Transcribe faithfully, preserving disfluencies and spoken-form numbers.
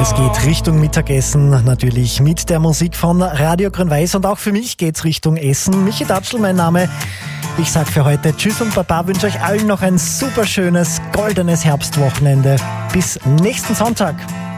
Es geht Richtung Mittagessen, natürlich mit der Musik von Radio Grün-Weiß und auch für mich geht's Richtung Essen. Michi Datschl, mein Name. Ich sag für heute Tschüss und Baba, wünsche euch allen noch ein super schönes, goldenes Herbstwochenende. Bis nächsten Sonntag.